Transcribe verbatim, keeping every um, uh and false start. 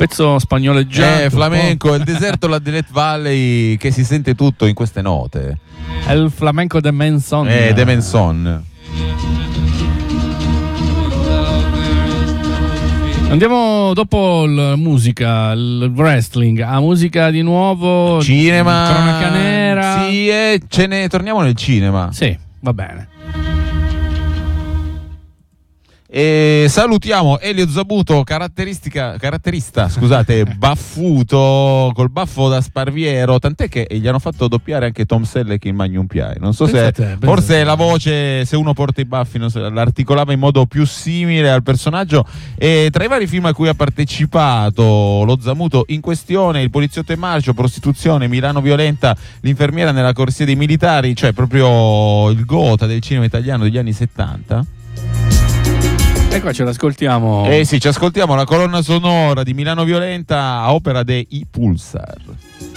pezzo spagnoleggiato. Eh, flamenco, il deserto, la Delet Valley, che si sente tutto in queste note. È il flamenco de Menson. Eh, de Menson. Andiamo dopo la musica, il wrestling, a musica di nuovo. Cinema. Cronaca nera. Sì, e ce ne torniamo nel cinema. Sì, va bene. E salutiamo Elio Zabuto, caratteristica, caratterista, scusate, baffuto, col baffo da Sparviero, tant'è che gli hanno fatto doppiare anche Tom Selleck in Magnum P I. Non so Pensate, se forse pensate. la voce, se uno porta i baffi, non so, l'articolava in modo più simile al personaggio. E tra i vari film a cui ha partecipato lo Zamuto in questione, Il poliziotto in marcio, Prostituzione, Milano violenta, L'infermiera nella corsia dei militari, cioè proprio il gota del cinema italiano degli anni settanta. E qua ce l'ascoltiamo. Eh sì, ci ascoltiamo la colonna sonora di Milano Violenta a opera dei I Pulsar.